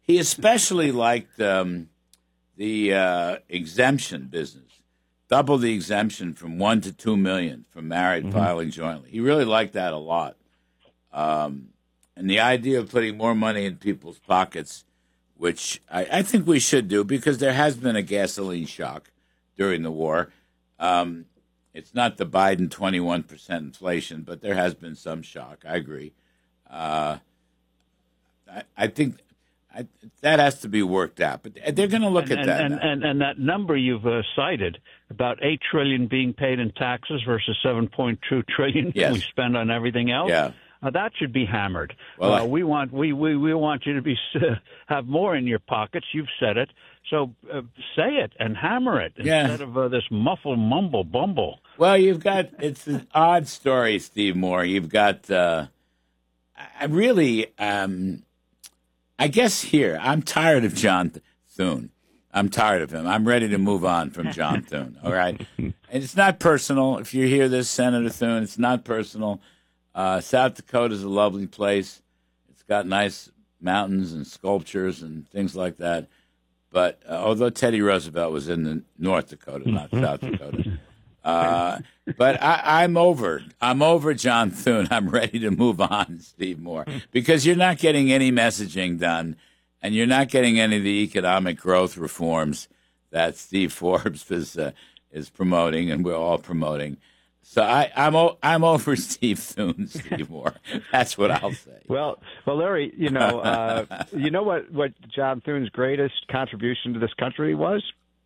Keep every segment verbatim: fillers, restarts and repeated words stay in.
he especially liked um, the uh, exemption business. Double the exemption from one to two million from married mm-hmm. filing jointly. He really liked that a lot. Um, and the idea of putting more money in people's pockets, which I, I think we should do because there has been a gasoline shock during the war. Um, it's not the Biden twenty-one percent inflation, but there has been some shock. I agree. Uh, I, I think I, that has to be worked out, but they're going to look and, at that. And, now. and and that number you've uh, cited, about eight trillion dollars being paid in taxes versus seven point two trillion dollars yes. we spend on everything else. Yeah. Uh, that should be hammered. Well, uh, I, we want we, we, we want you to be uh, have more in your pockets. You've said it, so uh, say it and hammer it yeah. instead of uh, this muffle mumble bumble. Well, you've got it's an odd story, Steve Moore. You've got uh, I really. Um, I guess here, I'm tired of John Thune. I'm tired of him. I'm ready to move on from John Thune, all right? And it's not personal. If you hear this, Senator Thune, it's not personal. Uh, South Dakota is a lovely place. It's got nice mountains and sculptures and things like that. But uh, although Teddy Roosevelt was in the North Dakota, not South Dakota. Uh, but I, I'm over. I'm over John Thune. I'm ready to move on, Steve Moore, because you're not getting any messaging done, and you're not getting any of the economic growth reforms that Steve Forbes is uh, is promoting, and we're all promoting. So I, I'm o- I'm over Steve Thune, Steve Moore. That's what I'll say. Well, well, Larry, you know, uh, you know what, what John Thune's greatest contribution to this country was?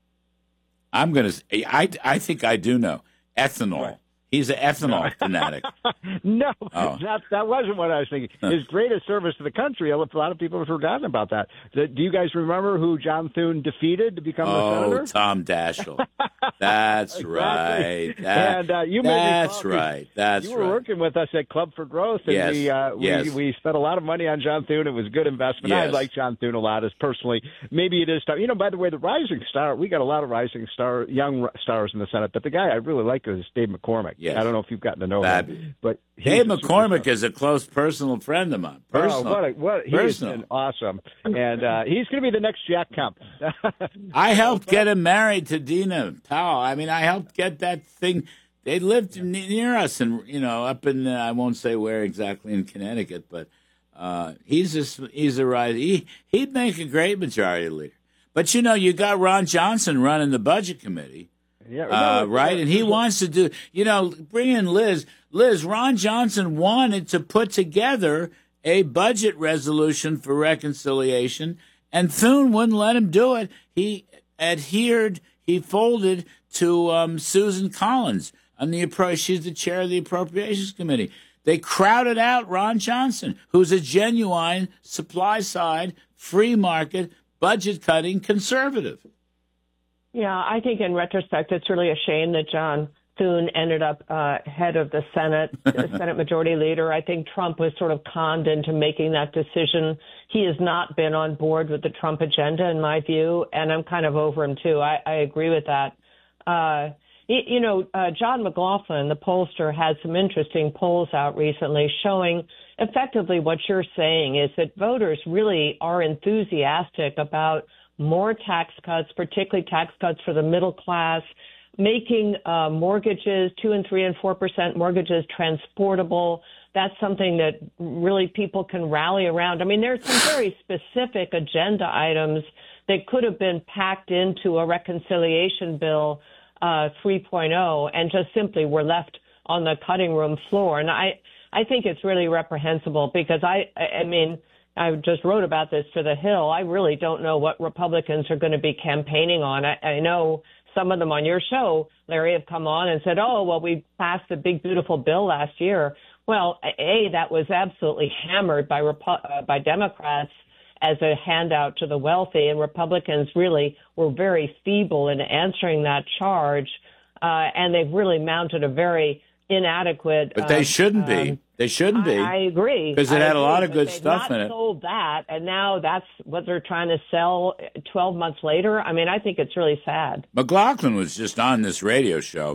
I'm going to – I I think I do know. Ethanol. Right. He's an ethanol fanatic. No, oh. that, that wasn't what I was thinking. His greatest service to the country, a lot of people have forgotten about that. Do you guys remember who John Thune defeated to become oh, the senator? Oh, Tom Daschle. That's exactly. right. That, and uh, you that's right. That's you were right. working with us at Club for Growth, and yes. we, uh, we, yes. we spent a lot of money on John Thune. It was a good investment. Yes. I like John Thune a lot as personally. Maybe it is time. You know, by the way, the rising star, we got a lot of rising star, young stars in the Senate, but the guy I really like is Dave McCormick. Yes. I don't know if you've gotten to know that, him, but Dave McCormick is a close personal friend of mine. Personal. Oh, what a, what, he's been awesome, and uh, he's going to be the next Jack Kemp. I helped get him married to Dina Powell. I mean, I helped get that thing. They lived near us, and you know, up in uh, I won't say where exactly in Connecticut, but uh, he's just he's a right. He he'd make a great majority leader. But you know, you got Ron Johnson running the budget committee. Yeah, uh, right, and he wants to do, you know, bring in Liz. Liz, Ron Johnson wanted to put together a budget resolution for reconciliation, and Thune wouldn't let him do it. He adhered, he folded to um, Susan Collins. On the appro- she's the chair of the Appropriations Committee. They crowded out Ron Johnson, who's a genuine supply-side, free market, budget-cutting conservative. Yeah, I think in retrospect, it's really a shame that John Thune ended up uh, head of the Senate, Senate Majority Leader. I think Trump was sort of conned into making that decision. He has not been on board with the Trump agenda, in my view, and I'm kind of over him, too. I, I agree with that. Uh, you, you know, uh, John McLaughlin, the pollster, had some interesting polls out recently showing effectively what you're saying is that voters really are enthusiastic about more tax cuts, particularly tax cuts for the middle class, making uh, mortgages, two and three and four percent mortgages transportable. That's something that really people can rally around. I mean, there's some very specific agenda items that could have been packed into a reconciliation bill uh, three point oh and just simply were left on the cutting room floor. And I, I think it's really reprehensible because I, I mean, I just wrote about this for The Hill. I really don't know what Republicans are going to be campaigning on. I, I know some of them on your show, Larry, have come on and said, oh, well, we passed the big, beautiful bill last year. Well, A, that was absolutely hammered by Repu- uh, by Democrats as a handout to the wealthy, and Republicans really were very feeble in answering that charge, uh, and they've really mounted a very inadequate. But they um, shouldn't be. Um, they shouldn't be. I, I agree. Because it I had agree, a lot of good they've stuff not in it. Sold that, and now that's what they're trying to sell twelve months later. I mean, I think it's really sad. McLaughlin was just on this radio show.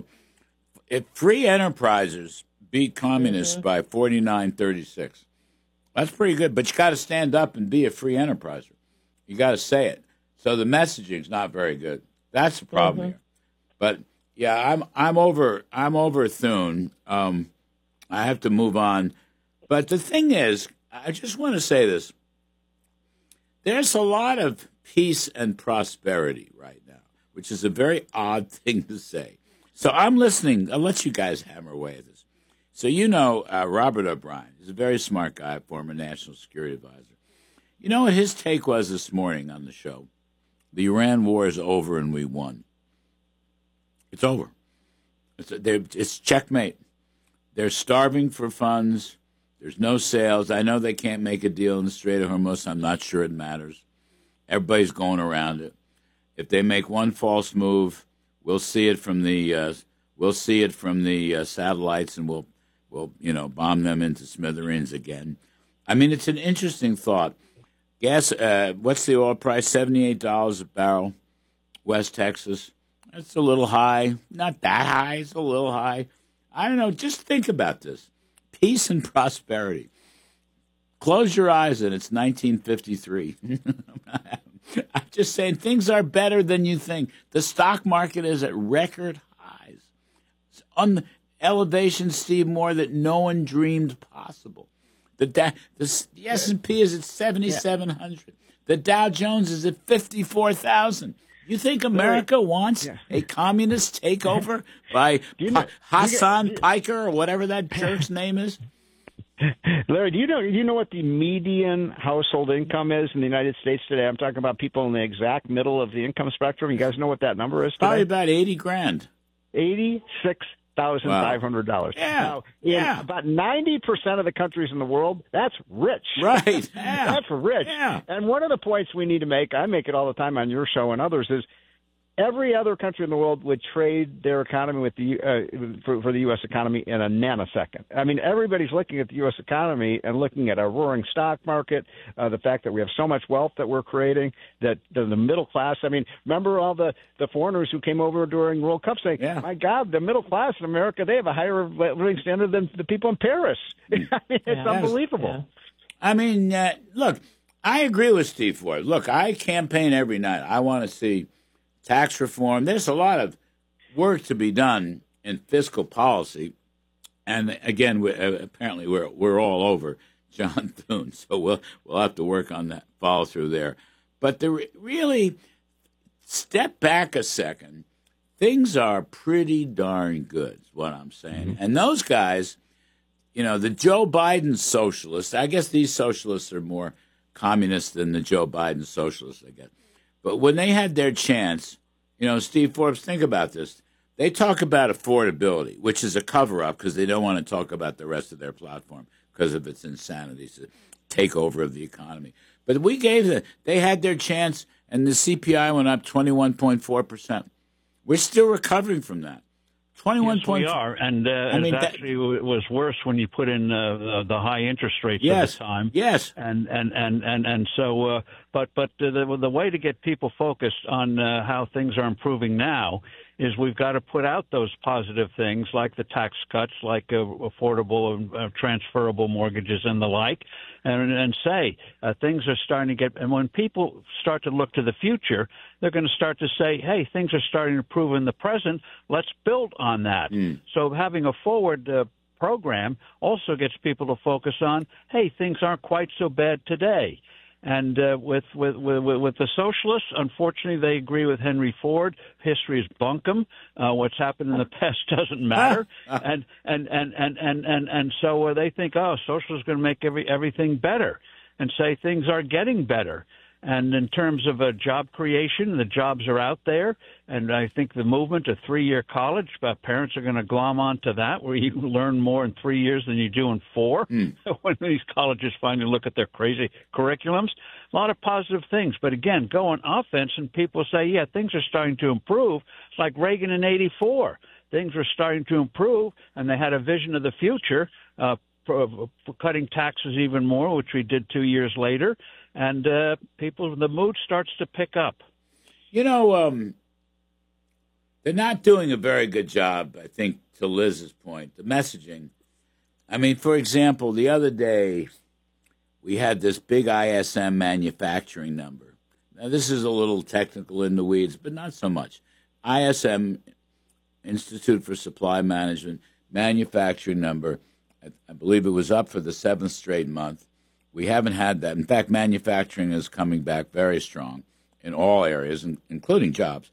If free enterprisers beat communists mm-hmm. by forty-nine thirty-six, that's pretty good. But you got to stand up and be a free enterpriser. You got to say it. So the messaging's not very good. That's the problem Mm-hmm. here. But yeah, I'm I'm over I'm over Thune. Um, I have to move on. But the thing is, I just want to say this. There's a lot of peace and prosperity right now, which is a very odd thing to say. So I'm listening. I'll let you guys hammer away at this. So you know uh, Robert O'Brien. He's a very smart guy, former national security advisor. You know what his take was this morning on the show? The Iran war is over and we won. It's over. It's, it's checkmate. They're starving for funds. There's no sales. I know they can't make a deal in the Strait of Hormuz. I'm not sure it matters. Everybody's going around it. If they make one false move, we'll see it from the uh, we'll see it from the uh, satellites, and we'll we'll you know bomb them into smithereens again. I mean, it's an interesting thought. Gas. Uh, what's the oil price? Seventy-eight dollars a barrel. West Texas. It's a little high. Not that high. It's a little high. I don't know. Just think about this. Peace and prosperity. Close your eyes and it's nineteen fifty-three. I'm just saying things are better than you think. The stock market is at record highs. It's on elevation, Steve Moore, that no one dreamed possible. The, da- the, the S and P is at seventy-seven hundred. The Dow Jones is at fifty-four thousand. You think America wants yeah. a communist takeover by you know, pa- Hassan you, Piker or whatever that jerk's name is? Larry, do you know do you know what the median household income is in the United States today? I'm talking about people in the exact middle of the income spectrum. You guys know what that number is today? Probably about eighty grand. Eighty-six thousand five hundred dollars. Wow. Yeah. Now, in yeah. about ninety percent of the countries in the world, that's rich. Right. Yeah. That's rich. Yeah. And one of the points we need to make, I make it all the time on your show and others, is every other country in the world would trade their economy with the uh, for, for the U S economy in a nanosecond. I mean, everybody's looking at the U S economy and looking at our roaring stock market, uh, the fact that we have so much wealth that we're creating, that the, the middle class. I mean, remember all the, the foreigners who came over during World Cup saying, yeah. my God, the middle class in America, they have a higher living standard than the people in Paris. I mean, it's yeah. unbelievable. Yeah. I mean, uh, look, I agree with Steve Ford. Look, I campaign every night. I want to see tax reform. There's a lot of work to be done in fiscal policy, and again, we, uh, apparently we're we're all over John Thune, so we'll we'll have to work on that follow through there. But the re- really step back a second, things are pretty darn good. Is what I'm saying, mm-hmm. and those guys, you know, the Joe Biden socialists. I guess these socialists are more communist than the Joe Biden socialists, I guess. But when they had their chance, you know, Steve Forbes, think about this. They talk about affordability, which is a cover-up because they don't want to talk about the rest of their platform because of its insanity, it's a takeover of the economy. But we gave them, they had their chance, and the C P I went up twenty-one point four percent. We're still recovering from that. twenty-one Yes, we are, and uh, I mean, it actually that, was worse when you put in uh, the, the high interest rates yes, at the time. Yes, and and and and and so, uh, but but the the way to get people focused on uh, how things are improving now is we've got to put out those positive things like the tax cuts, like uh, affordable and uh, transferable mortgages and the like, and, and say uh, things are starting to get. And when people start to look to the future, they're going to start to say, hey, things are starting to improve in the present. Let's build on that. Mm. So having a forward uh, program also gets people to focus on, hey, things aren't quite so bad today. And uh, with, with with with the socialists, unfortunately, they agree with Henry Ford. History is bunkum. Uh, what's happened in the past doesn't matter. and, and, and, and, and, and, and so uh, they think, oh, socialists are going to make every everything better, and say things are getting better. And in terms of uh, job creation, the jobs are out there. And I think the movement to three-year college, uh, parents are going to glom onto that, where you learn more in three years than you do in four. Mm. When these colleges finally look at their crazy curriculums, a lot of positive things. But again, go on offense, and people say, yeah, things are starting to improve, like Reagan in eighty-four. Things were starting to improve, and they had a vision of the future uh, for, for cutting taxes even more, which we did two years later. And uh, people, the mood starts to pick up. You know, um, they're not doing a very good job, I think, to Liz's point, the messaging. I mean, for example, the other day we had this big I S M manufacturing number, Now, this is a little technical in the weeds, but not so much. I S M, Institute for Supply Management, manufacturing number, I, I believe it was up for the seventh straight month. We haven't had that. In fact, manufacturing is coming back very strong in all areas, in, including jobs.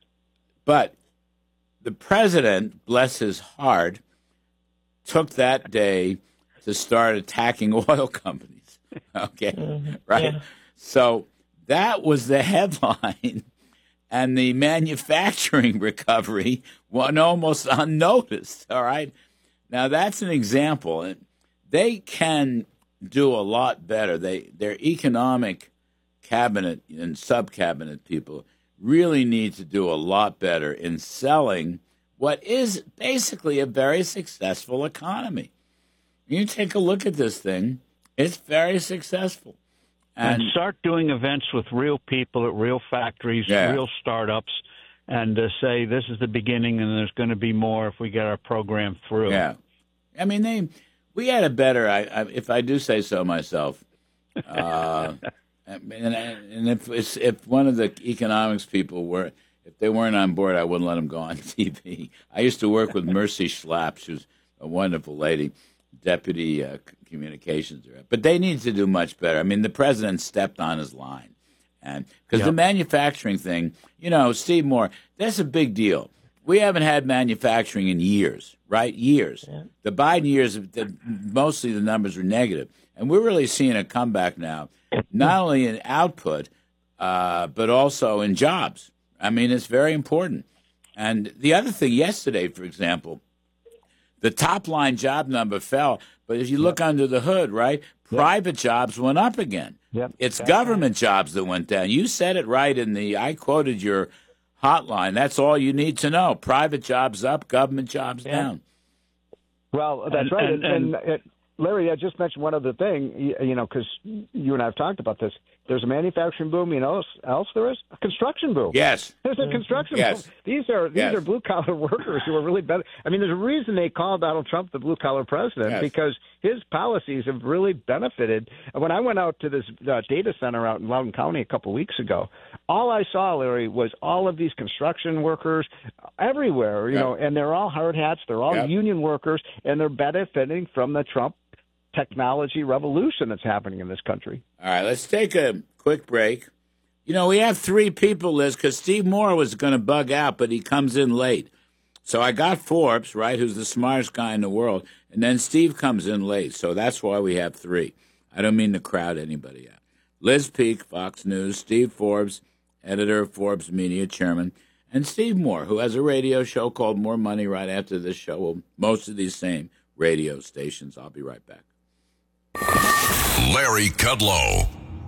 But the president, bless his heart, took that day to start attacking oil companies. Okay, mm-hmm. right? Yeah. So that was the headline, and the manufacturing recovery went almost unnoticed, all right? Now, that's an example. They can do a lot better. They Their economic cabinet and sub-cabinet people really need to do a lot better in selling what is basically a very successful economy. You take a look at this thing, it's very successful. And, and start doing events with real people at real factories, yeah. real startups, and uh, say this is the beginning and there's going to be more if we get our program through. Yeah. I mean, they we had a better, I, I, if I do say so myself, uh, and, and if, it's, if one of the economics people were, if they weren't on board, I wouldn't let them go on T V. I used to work with Mercy Schlapp. She was a wonderful lady, deputy uh, communications director. But they need to do much better. I mean, the president stepped on his line. And because yep. the manufacturing thing, you know, Steve Moore, that's a big deal. We haven't had manufacturing in years, right? Years. Yeah. The Biden years, the, mostly the numbers were negative. And we're really seeing a comeback now, not only in output, uh, but also in jobs. I mean, it's very important. And the other thing, yesterday, for example, the top-line job number fell. But if you look yep. under the hood, right, private yep. jobs went up again. Yep. It's That's government right. jobs that went down. You said it right in the – I quoted your hotline. That's all you need to know. Private jobs up, government jobs yeah. down. Well, that's and, right. And, and, and it, Larry, I just mentioned one other thing, you, you know, because you and I have talked about this. There's a manufacturing boom. You know what else there is? A construction boom. Yes. There's a construction yes. boom. These are these yes. are blue-collar workers who are really better. I mean, there's a reason they call Donald Trump the blue-collar president yes. because his policies have really benefited. When I went out to this uh, data center out in Loudoun County a couple weeks ago, all I saw, Larry, was all of these construction workers everywhere, you yep. know, and they're all hard hats. They're all yep. union workers, and they're benefiting from the Trump technology revolution that's happening in this country. All right, let's take a quick break. You know, we have three people, Liz, because Steve Moore was going to bug out, but he comes in late. So I got Forbes, right, who's the smartest guy in the world, and then Steve comes in late. So that's why we have three. I don't mean to crowd anybody out. Liz Peek, Fox News, Steve Forbes, editor of Forbes Media, chairman, and Steve Moore, who has a radio show called More Money right after this show. Well, most of these same radio stations. I'll be right back. Larry Kudlow.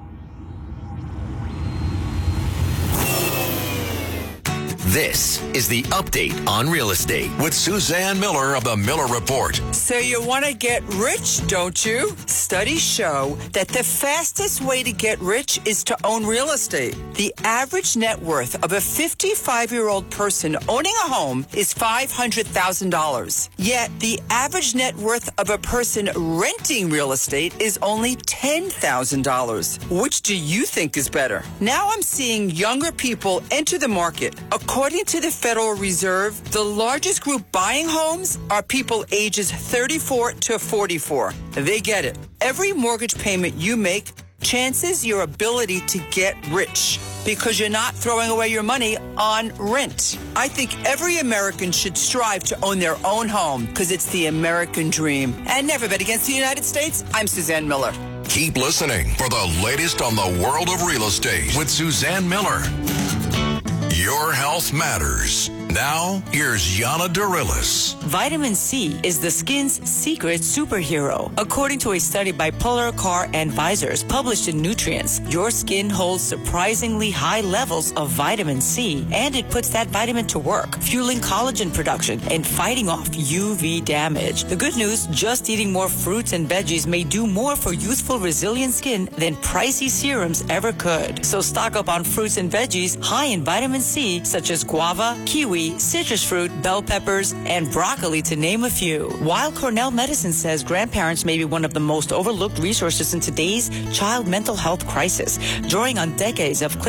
This is the Update on Real Estate with Suzanne Miller of the Miller Report. So you want to get rich, don't you? Studies show that the fastest way to get rich is to own real estate. The average net worth of a fifty-five-year-old person owning a home is five hundred thousand dollars. Yet the average net worth of a person renting real estate is only ten thousand dollars. Which do you think is better? Now I'm seeing younger people enter the market. According to the Federal Reserve, the largest group buying homes are people ages thirty-four to forty-four. They get it. Every mortgage payment you make chances your ability to get rich because you're not throwing away your money on rent. I think every American should strive to own their own home because it's the American dream. And never bet against the United States. I'm Suzanne Miller. Keep listening for the latest on the world of real estate with Suzanne Miller. Your health matters. Now, here's Yana Darilis. Vitamin C is the skin's secret superhero. According to a study by Polar Car Advisors published in Nutrients, your skin holds surprisingly high levels of vitamin C, and it puts that vitamin to work, fueling collagen production and fighting off U V damage. The good news, just eating more fruits and veggies may do more for youthful, resilient skin than pricey serums ever could. So stock up on fruits and veggies high in vitamin C, such as guava, kiwi, citrus fruit, bell peppers, and broccoli, to name a few. While Cornell Medicine says grandparents may be one of the most overlooked resources in today's child mental health crisis, drawing on decades of